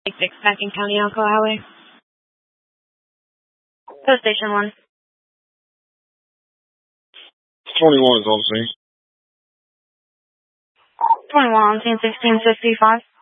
66 Packing County, Alcoa Highway. Post Station 1. 21 is on the scene. 21 on scene 1665.